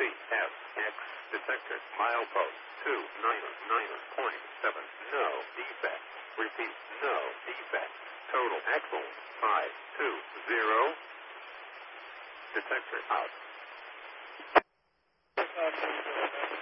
CSX detector. Milepost 299.7. No defect. Repeat, no defect. Total axle 520. Detector out.